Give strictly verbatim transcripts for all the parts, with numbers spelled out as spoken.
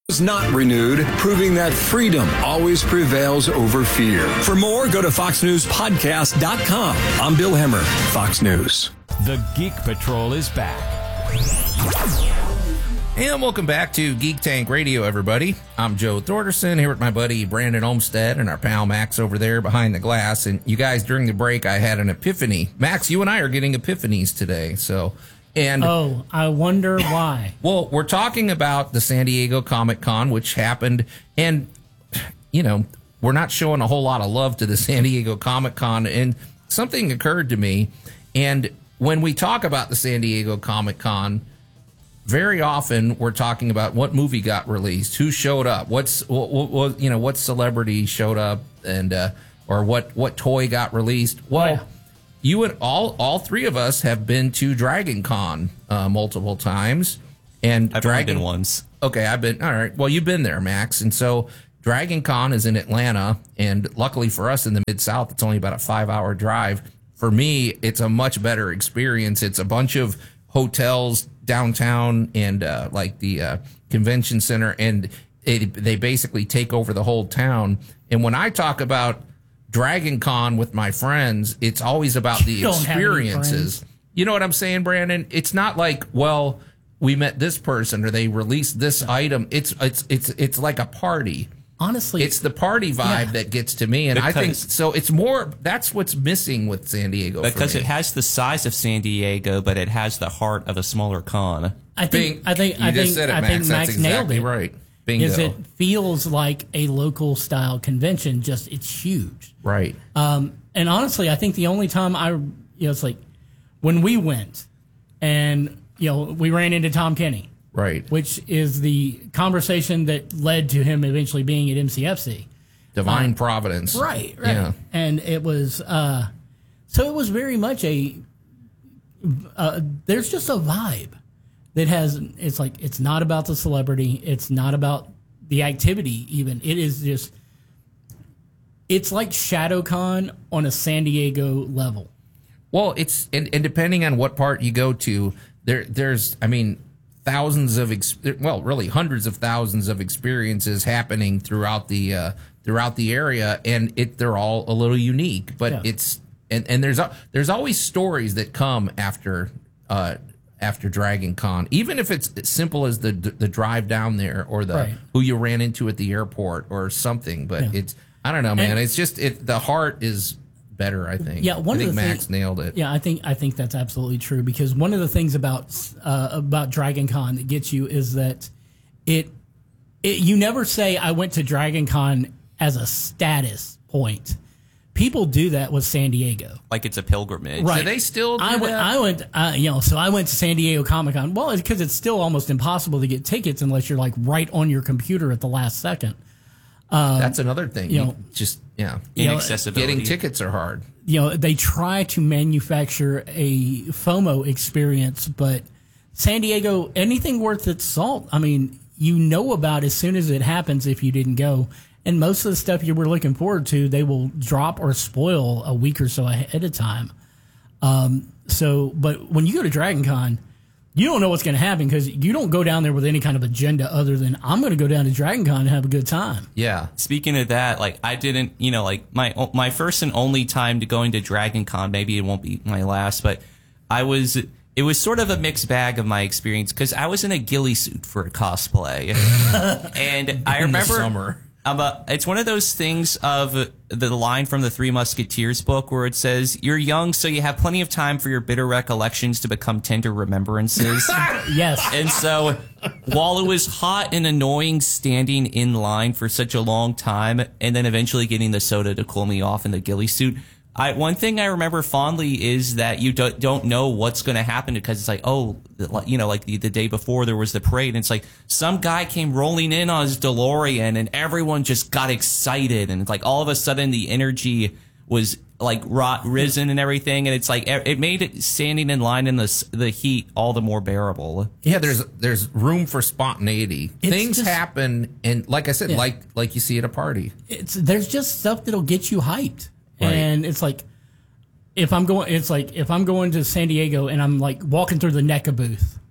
is not renewed, proving that freedom always prevails over fear. For more, go to fox news podcast dot com. I'm Bill Hemmer, Fox News. The Geek Patrol is back. And welcome back to Geek Tank Radio, everybody. I'm Joe Thorderson here with my buddy Brandon Olmstead and our pal Max over there behind the glass. And you guys, during the break, I had an epiphany. Max, you and I are getting epiphanies today, so... And, oh, I wonder why. Well, we're talking about the San Diego Comic-Con, which happened, and, you know, we're not showing a whole lot of love to the San Diego Comic-Con, and something occurred to me, and when we talk about the San Diego Comic-Con, very often we're talking about what movie got released, who showed up, what's, what, what you know, what celebrity showed up, and uh, or what, what toy got released. Well, yeah. You and all all three of us have been to Dragon Con uh, multiple times, and I've Dragon, been once. Okay, I've been all right. Well, you've been there, Max, and so Dragon Con is in Atlanta, and luckily for us in the Mid South, it's only about a five hour drive. For me, it's a much better experience. It's a bunch of hotels downtown and uh, like the uh, convention center, and it, they basically take over the whole town. And when I talk about Dragon Con with my friends, it's always about the experiences. You know what I'm saying, Brandon? It's not like, well, we met this person or they released this no. item. It's it's it's it's like a party. Honestly, it's the party vibe yeah. that gets to me, and because, I think so. It's more that's what's missing with San Diego because for me. It has the size of San Diego, but it has the heart of a smaller con. I think Bing, I think you I just think said it, I Max. think That's Max exactly nailed it. Right. Bingo. Is it feels like a local style convention? Just it's huge, right? Um, and honestly, I think the only time I, you know, it's like when we went, and you know, we ran into Tom Kenny, right? Which is the conversation that led to him eventually being at M C F C, Divine um, Providence, right? Right. Yeah. And it was, uh, so it was very much a. Uh, there's just a vibe. That has, it's like, it's not about the celebrity. It's not about the activity even. It is just, it's like ShadowCon on a San Diego level. Well, it's, and, and depending on what part you go to, there, there's, I mean, thousands of, ex, well, really hundreds of thousands of experiences happening throughout the, uh, throughout the area. And it, they're all a little unique, but yeah. it's, and, and there's, there's always stories that come after, uh, after Dragon Con, even if it's as simple as the the drive down there or the right. who you ran into at the airport or something. But yeah. it's I don't know, man. And it's just it. The heart is better, I think. Yeah, one I think of the Max thing, nailed it. Yeah, I think I think that's absolutely true because one of the things about uh, about Dragon Con that gets you is that it, it you never say I went to Dragon Con as a status point. People do that with San Diego, like it's a pilgrimage. Right? Do they still do I went. that? I went. Uh, you know, so I went to San Diego Comic Con. Well, it's because it's still almost impossible to get tickets unless you're like right on your computer at the last second. Um, That's another thing. You you know, just yeah, inaccessibility. Getting tickets are hard. You know, they try to manufacture a FOMO experience, but San Diego, anything worth its salt. I mean, you know about as soon as it happens if you didn't go. And most of the stuff you were looking forward to, they will drop or spoil a week or so ahead of time. Um, so, but when you go to Dragon Con, you don't know what's going to happen because you don't go down there with any kind of agenda other than I'm going to go down to Dragon Con and have a good time. Yeah. Speaking of that, like I didn't, you know, like my my first and only time to going to Dragon Con, maybe it won't be my last, but I was. It was sort of a mixed bag of my experience because I was in a ghillie suit for a cosplay, and I remember. In the summer. Um, uh, it's one of those things of the line from the Three Musketeers book where it says, you're young, so you have plenty of time for your bitter recollections to become tender remembrances. Yes. And so while it was hot and annoying standing in line for such a long time and then eventually getting the soda to cool me off in the ghillie suit, I, one thing I remember fondly is that you don't, don't know what's going to happen because it's like, oh, you know, like the, the day before there was the parade and it's like some guy came rolling in on his DeLorean and everyone just got excited and it's like all of a sudden the energy was like rot, risen and everything and it's like it made it standing in line in the the heat all the more bearable. Yeah, there's there's room for spontaneity. It's Things just, happen and like I said, yeah. like like you see at a party. It's there's just stuff that'll get you hyped. Right. And it's like, if I'm going, it's like if I'm going to San Diego and I'm like walking through the NECA booth,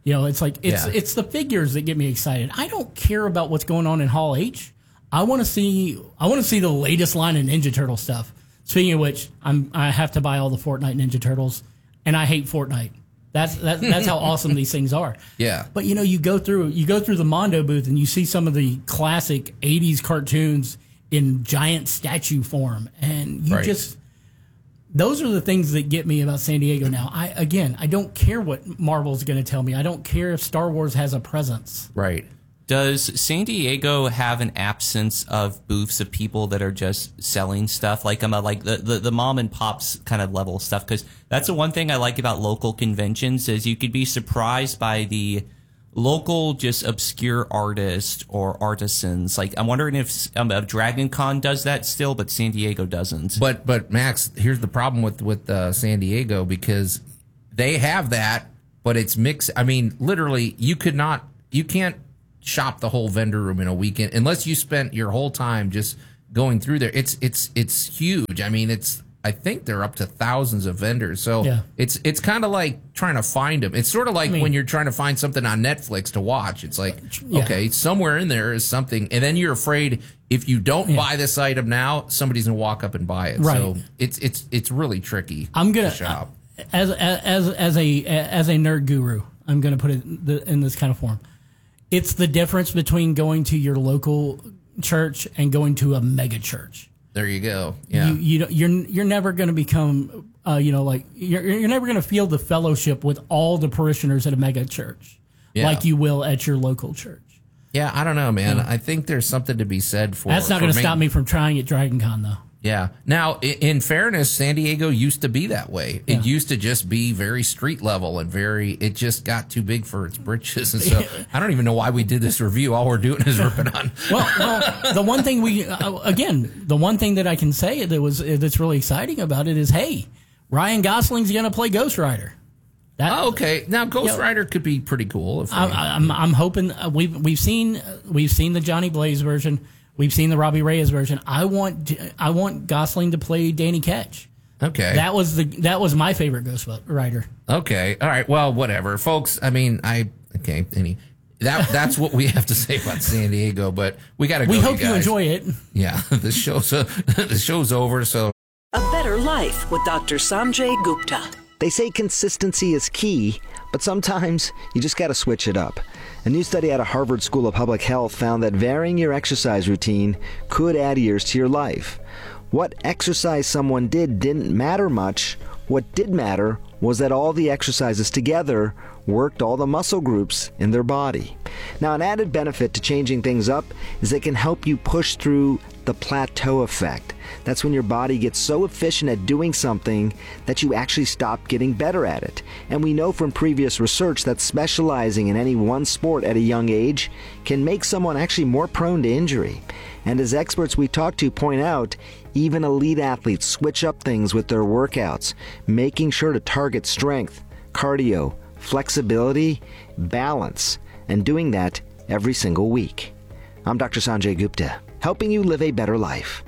You know, it's like it's Yeah. it's the figures that get me excited. I don't care about what's going on in Hall H. I want to see I want to see the latest line of Ninja Turtle stuff. Speaking of which, I'm I have to buy all the Fortnite Ninja Turtles, and I hate Fortnite. That's that, that's how awesome these things are. Yeah. But you know, you go through you go through the Mondo booth and you see some of the classic eighties cartoons in giant statue form, and you Right. just those are the things that get me about San Diego now. I again, I don't care what Marvel's going to tell me. I don't care if Star Wars has a presence. Right. Does San Diego have an absence of booths of people that are just selling stuff, like um, like the, the, the mom and pops kind of level stuff? Because that's the one thing I like about local conventions is you could be surprised by the local, just obscure artists or artisans. Like I'm wondering if, um, if Dragon Con does that still, but San Diego doesn't. But but Max, here's the problem with with uh, San Diego, because they have that, but it's mixed. I mean, literally, you could not, you can't shop the whole vendor room in a weekend unless you spent your whole time just going through there. It's it's it's huge. I mean, it's I think they're up to thousands of vendors. So Yeah. it's it's kind of like trying to find them. It's sort of like I mean- when you're trying to find something on Netflix to watch. It's like, Yeah. okay, somewhere in there is something, and then you're afraid if you don't Yeah. buy this item now, somebody's gonna walk up and buy it. Right. So it's it's it's really tricky. I'm gonna to shop. as as as a as a nerd guru. I'm gonna put it in, the, in this kind of form. It's the difference between going to your local church and going to a mega church. There you go. Yeah. You, you don't- you're you're never going to become, uh, you know, like you're you're never going to feel the fellowship with all the parishioners at a mega church, Yeah. like you will at your local church. yeah, I don't know, man. I think there's something to be said for That's not for going to main- stop me from trying at Dragon Con, though. Yeah. Now, i- in fairness, San Diego used to be that way. It Yeah. used to just be very street level and very, it just got too big for its britches. And so I don't even know why we did this review. All we're doing is ripping on. Well, well, the one thing we uh, again, the one thing that I can say that was that's really exciting about it is, hey, Ryan Gosling's going to play Ghost Rider. That, Oh, okay. Now, Ghost Yeah. Rider could be pretty cool. If I, they- I'm, I'm hoping uh, we've we've seen uh, we've seen the Johnny Blaze version, we've seen the Robbie Reyes version. I want I want Gosling to play Danny Ketch. okay. That was the that was my favorite Ghost Rider. Okay. All right. Well, whatever, folks. I mean, I okay. Any that that's what we have to say about San Diego. But we got to go. We hope you, you guys. enjoy it. Yeah, the show's uh, the show's over. So A Better Life with Doctor Sanjay Gupta. They say consistency is key, but sometimes you just got to switch it up. A new study out of Harvard School of Public Health found that varying your exercise routine could add years to your life. What exercise someone did didn't matter much. What did matter was that all the exercises together worked all the muscle groups in their body. Now, an added benefit to changing things up is they can help you push through the plateau effect. That's when your body gets so efficient at doing something that you actually stop getting better at it. And we know from previous research that specializing in any one sport at a young age can make someone actually more prone to injury. And as experts we talk to point out, even elite athletes switch up things with their workouts, making sure to target strength, cardio, flexibility, balance, and doing that every single week. I'm Doctor Sanjay Gupta, helping you live a better life.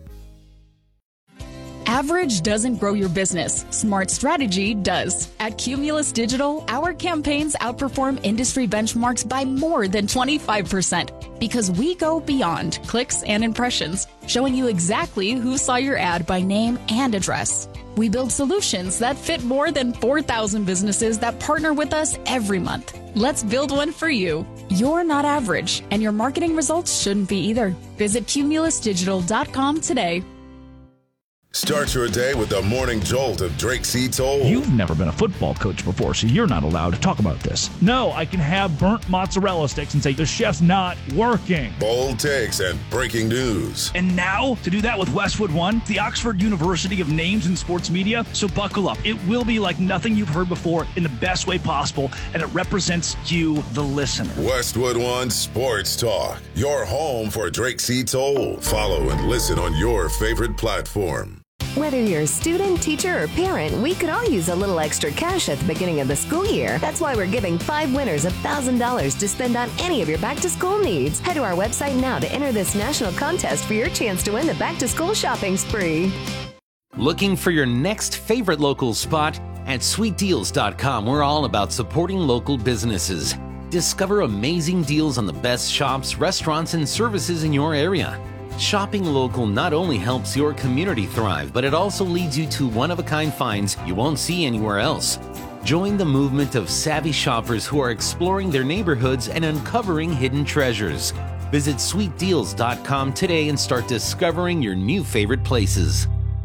Average doesn't grow your business. Smart strategy does. At Cumulus Digital, our campaigns outperform industry benchmarks by more than twenty-five percent because we go beyond clicks and impressions, showing you exactly who saw your ad by name and address. We build solutions that fit more than four thousand businesses that partner with us every month. Let's build one for you. You're not average, and your marketing results shouldn't be either. Visit cumulus digital dot com today. Start your day with the morning jolt of Drake C. Toll. You've never been a football coach before, so you're not allowed to talk about this. No, I can have burnt mozzarella sticks and say the chef's not working. Bold takes and breaking news. And now, to do that with Westwood One, the Oxford University of Names in Sports Media, so buckle up. It will be like nothing you've heard before in the best way possible, and it represents you, the listener. Westwood One Sports Talk, your home for Drake C. Toll. Follow and listen on your favorite platform. Whether you're a student, teacher, or parent, we could all use a little extra cash at the beginning of the school year. That's why we're giving five winners one thousand dollars to spend on any of your back-to-school needs. Head to our website now to enter this national contest for your chance to win the back-to-school shopping spree. Looking for your next favorite local spot? At sweet deals dot com, we're all about supporting local businesses. Discover amazing deals on the best shops, restaurants, and services in your area. Shopping local not only helps your community thrive, but it also leads you to one-of-a-kind finds you won't see anywhere else. Join the movement of savvy shoppers who are exploring their neighborhoods and uncovering hidden treasures. Visit sweet deals dot com today and start discovering your new favorite places.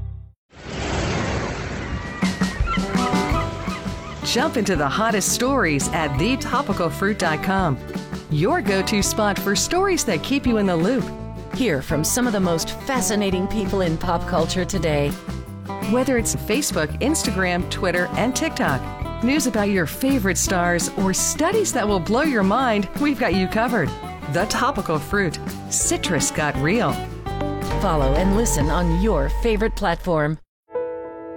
Jump into the hottest stories at the topical fruit dot com. Your go-to spot for stories that keep you in the loop. Hear from some of the most fascinating people in pop culture today. Whether it's Facebook, Instagram, Twitter, and TikTok, news about your favorite stars, or studies that will blow your mind, we've got you covered. The Topical Fruit. Citrus got real. Follow and listen on your favorite platform.